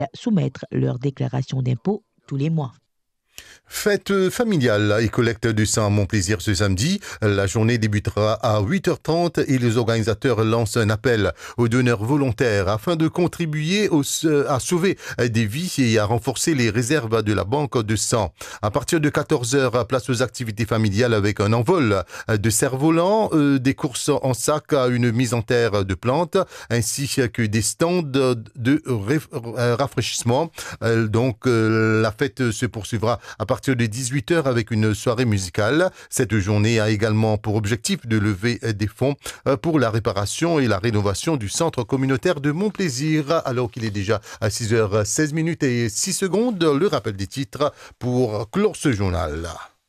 soumettre leur déclaration d'impôt tous les mois. Fête familiale et collecte de sang à Montplaisir ce samedi. La journée débutera à 8h30 et les organisateurs lancent un appel aux donneurs volontaires afin de contribuer à sauver des vies et à renforcer les réserves de la banque de sang. À partir de 14h, place aux activités familiales avec un envol de cerfs-volants, des courses en sac, une mise en terre de plantes ainsi que des stands de rafraîchissement. Donc la fête se poursuivra à partir de 18h avec une soirée musicale. Cette journée a également pour objectif de lever des fonds pour la réparation et la rénovation du centre communautaire de Montplaisir. Alors qu'il est déjà à 6h16 et 6 secondes, le rappel des titres pour clore ce journal.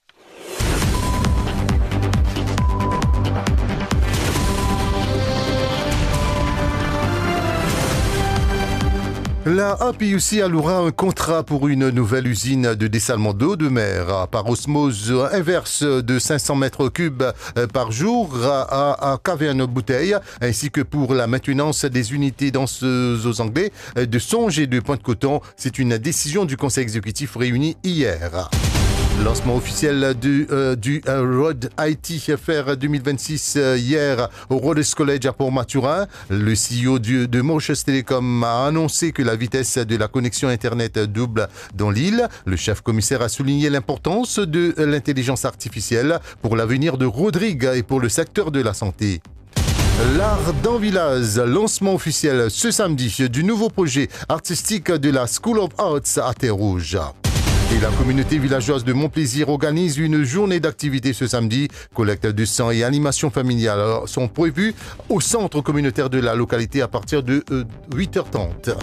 La APUC allouera un contrat pour une nouvelle usine de dessalement d'eau de mer par osmose inverse de 500 mètres cubes par jour à Caverne-Bouteille, ainsi que pour la maintenance des unités danseuses aux Anglais de Songe et de Pointe-Coton. C'est une décision du Conseil exécutif réuni hier. Lancement officiel du Road IT Fair 2026 hier au Rhodes College à Port-Maturin. Le CEO de Mauritius Telecom a annoncé que la vitesse de la connexion Internet double dans l'île. Le chef commissaire a souligné l'importance de l'intelligence artificielle pour l'avenir de Rodrigue et pour le secteur de la santé. L'art d'Anvillaz, lancement officiel ce samedi du nouveau projet artistique de la School of Arts à Terre-Rouge. Et la communauté villageoise de Montplaisir organise une journée d'activité ce samedi. Collecte de sang et animation familiale sont prévues au centre communautaire de la localité à partir de 8h30.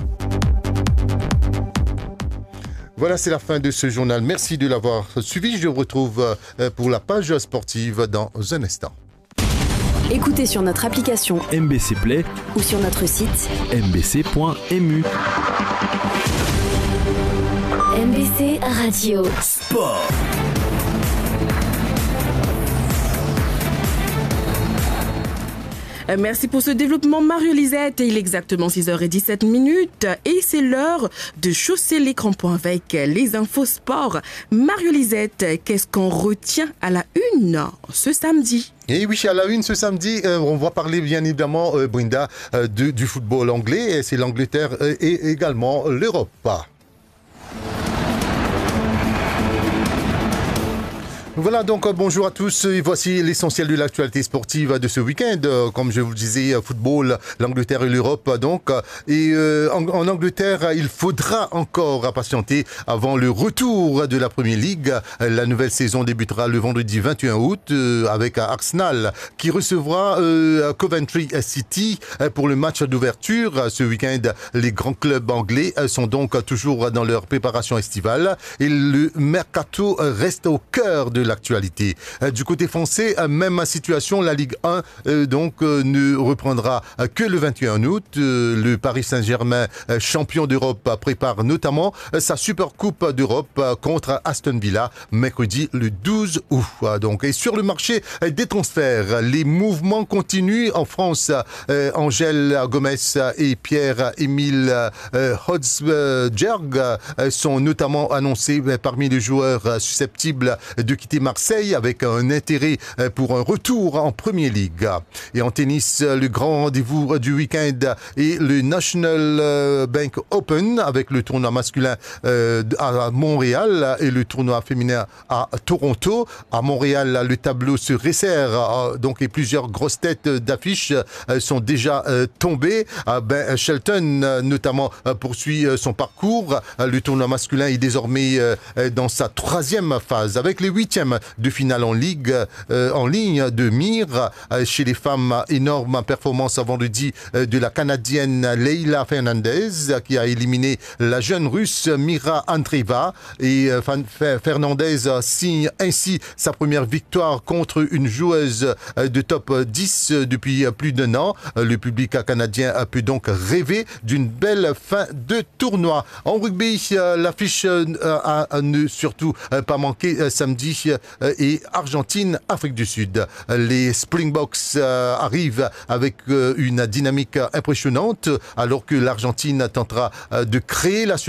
Voilà, c'est la fin de ce journal. Merci de l'avoir suivi. Je vous retrouve pour la page sportive dans un instant. Écoutez sur notre application MBC Play ou sur notre site mbc.mu. MBC Radio Sport. Merci pour ce développement, Mario-Lisette. Il est exactement 6h17 et c'est l'heure de chausser les crampons avec les infos sport. Mario-Lisette, qu'est-ce qu'on retient à la une ce samedi? Et oui, à la une ce samedi, on va parler bien évidemment, Brenda, du football anglais. C'est l'Angleterre et également l'Europe. Voilà donc bonjour à tous et voici l'essentiel de l'actualité sportive de ce week-end. Comme je vous le disais, football, l'Angleterre et l'Europe donc. Et en Angleterre, il faudra encore patienter avant le retour de la Premier League. La nouvelle saison débutera le vendredi 21 août avec Arsenal qui recevra Coventry City pour le match d'ouverture. Ce week-end, les grands clubs anglais sont donc toujours dans leur préparation estivale et le mercato reste au cœur de l'actualité. Du côté français, même situation, la Ligue 1 ne reprendra que le 21 août. Le Paris Saint-Germain, champion d'Europe, prépare notamment sa Super Coupe d'Europe contre Aston Villa mercredi le 12 août. Donc, et sur le marché des transferts, les mouvements continuent en France. Angèle Gomez et Pierre-Émile Hodsberg sont notamment annoncés parmi les joueurs susceptibles de quitter Marseille avec un intérêt pour un retour en Premier League. Et en tennis, le grand rendez-vous du week-end est le National Bank Open avec le tournoi masculin à Montréal et le tournoi féminin à Toronto. À Montréal, le tableau se resserre donc et plusieurs grosses têtes d'affiches sont déjà tombées. Ben Shelton notamment poursuit son parcours. Le tournoi masculin est désormais dans sa troisième phase avec les huitièmes de finale en ligne de mire. Chez les femmes, énorme performance vendredi de la Canadienne Leila Fernandez qui a éliminé la jeune Russe Mira Andreeva et Fernandez signe ainsi sa première victoire contre une joueuse de top 10 depuis plus d'1 an. Le public canadien peut donc rêver d'une belle fin de tournoi. En rugby, l'affiche à ne surtout pas manquer samedi et Argentine-Afrique du Sud. Les Springboks arrivent avec une dynamique impressionnante alors que l'Argentine tentera de créer la